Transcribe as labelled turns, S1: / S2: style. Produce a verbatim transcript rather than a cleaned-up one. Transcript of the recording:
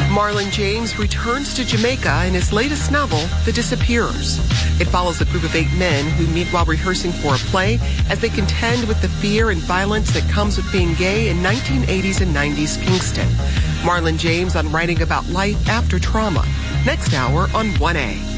S1: Marlon James returns to Jamaica in his latest novel, The Disappearers. It follows a group of eight men who meet while rehearsing for a play as they contend with the fear and violence that comes with being gay in nineteen eighties and nineties Kingston. Marlon James on writing about life after trauma. Next hour on one A.